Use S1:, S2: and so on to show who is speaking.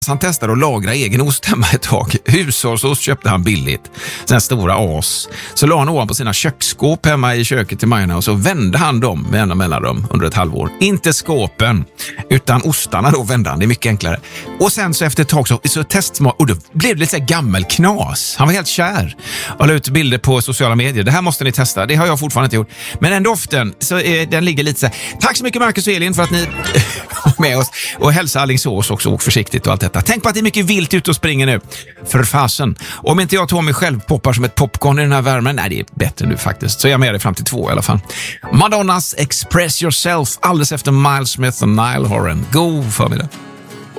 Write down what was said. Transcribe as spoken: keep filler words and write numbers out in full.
S1: Han testade att lagra egen ost hemma ett tag. Hushållsost köpte han billigt. Sen stora as. Så la han ovan på sina köksskåp hemma i köket till Majorna och så vände han dem med ena mellanrum under ett halvår. Inte skåpen, utan ostarna då vände han. Det är mycket enklare. Och sen så efter ett tag så, så testsmak och då blev det lite så här gammelknas. Han var helt kär och la ut bilder på sociala medier. Det här måste ni testa. Det har jag fortfarande inte gjort. Men den doften, så är, den ligger lite så här. Tack så mycket Marcus och Elin för att ni var med oss. Och hälsa Alingsås också, åk försiktigt och allt detta. Tänk på att det är mycket vilt ute och springer nu. För fasen. Om inte jag tar mig själv poppar som ett popcorn i den här värmen. Nej, det är bättre nu faktiskt. Så jag är med dig fram till två i alla fall. Madonnas Express Yourself alldeles efter Miles Smith och Niall Horan. God förmiddag.